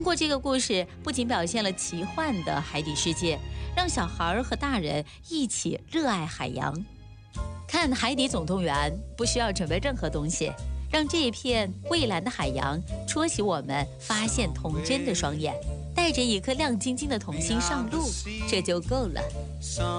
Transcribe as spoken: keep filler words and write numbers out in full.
通过这个故事，不仅表现了奇幻的海底世界，让小孩和大人一起热爱海洋。看《海底总动员》不需要准备任何东西，让这一片蔚蓝的海洋戳起我们发现童真的双眼，带着一颗亮晶晶的童心上路，这就够了。